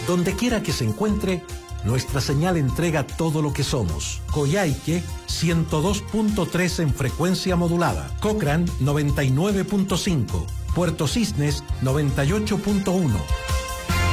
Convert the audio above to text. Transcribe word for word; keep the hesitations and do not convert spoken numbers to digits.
Donde quiera que se encuentre, nuestra señal entrega todo lo que somos. Coyhaique, ciento dos punto tres en frecuencia modulada. Cochrane, noventa y nueve punto cinco. Puerto Cisnes, noventa y ocho punto uno.